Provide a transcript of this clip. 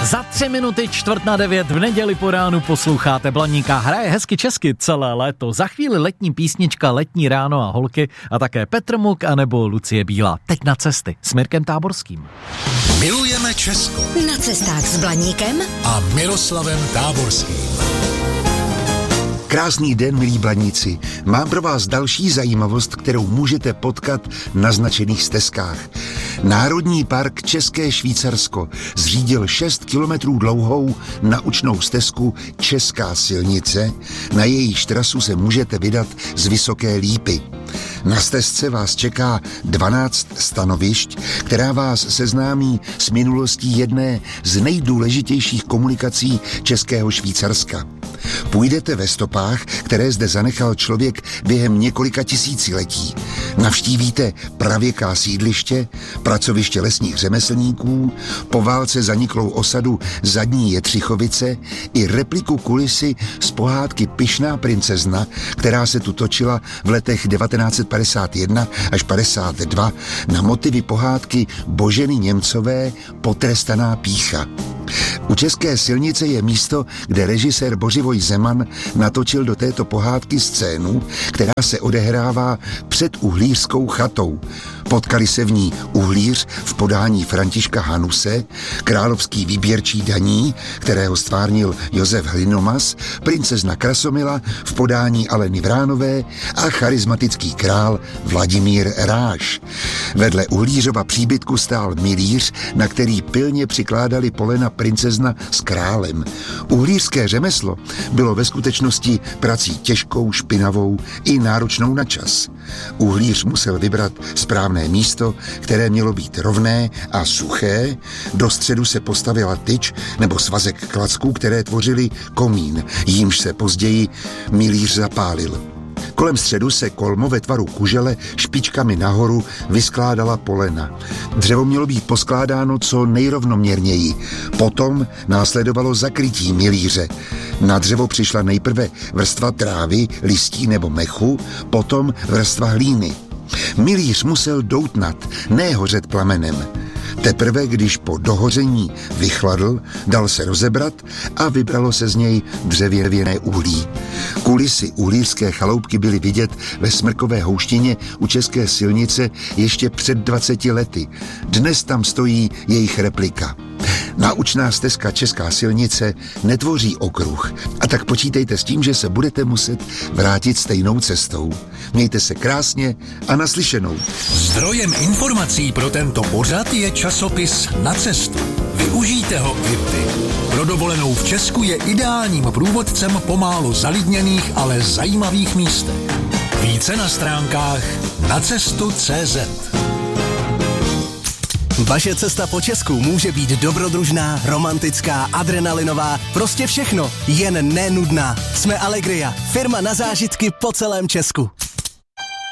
Za 3 minuty 8:45 v neděli po ránu posloucháte Blaníka. Hraje hezky česky celé léto. Za chvíli letní písnička Letní ráno a holky a také Petr Muk anebo Lucie Bílá. Teď na cesty s Mirkem Táborským. Milujeme Česko. Na cestách s Blaníkem A Miroslavem Táborským. Krásný den, milí blaníci. Mám pro vás další zajímavost, kterou můžete potkat na naznačených stezkách. Národní park České Švýcarsko zřídil 6 kilometrů dlouhou naučnou stezku Česká silnice, na jejíž trasu se můžete vydat z Vysoké Lípy. Na stezce vás čeká 12 stanovišť, která vás seznámí s minulostí jedné z nejdůležitějších komunikací Českého Švýcarska. Půjdete ve stopách, které zde zanechal člověk během několika tisíciletí. Navštívíte pravěká sídliště, pracoviště lesních řemeslníků, po válce zaniklou osadu Zadní Jetřichovice i repliku kulisy z pohádky Pyšná princezna, která se tu točila v letech 1951 až 52 na motivy pohádky Boženy Němcové Potrestaná pýcha. U České silnice je místo, kde režisér Bořivoj Zeman natočil do této pohádky scénu, která se odehrává před uhlířskou chatou. Potkali se v ní uhlíř v podání Františka Hanuse, královský výběrčí daní, kterého stvárnil Josef Hlinomas, princezna Krasomila v podání Aleny Vránové a charismatický král Vladimír Ráš. Vedle uhlířova příbytku stál milíř, na který pilně přikládali polena princezna s králem. Uhlířské řemeslo bylo ve skutečnosti prací těžkou, špinavou i náročnou na čas. Uhlíř musel vybrat správné místo, které mělo být rovné a suché. Do středu se postavila tyč nebo svazek klacků, které tvořily komín, jímž se později milíř zapálil. Kolem středu se kolmo ve tvaru kužele špičkami nahoru vyskládala polena. Dřevo mělo být poskládáno co nejrovnoměrněji. Potom následovalo zakrytí milíře. Na dřevo přišla nejprve vrstva trávy, listí nebo mechu, potom vrstva hlíny. Milíř musel doutnat, ne hořet plamenem. Teprve, když po dohoření vychladl, dal se rozebrat a vybralo se z něj dřevěné uhlí. Kulisy uhlířské chaloupky byly vidět ve Smrkové houštině u České silnice ještě před 20 lety. Dnes tam stojí jejich replika. Naučná stezka Česká silnice netvoří okruh, a tak počítejte s tím, že se budete muset vrátit stejnou cestou. Mějte se krásně a naslyšenou. Zdrojem informací pro tento pořad je časopis Na cestu. Využijte ho i vy. Pro dovolenou v Česku je ideálním průvodcem po málo zalidněných, ale zajímavých místech. Více na stránkách nacestu.cz. Vaše cesta po Česku může být dobrodružná, romantická, adrenalinová, prostě všechno, jen nenudná. Jsme Allegria, firma na zážitky po celém Česku.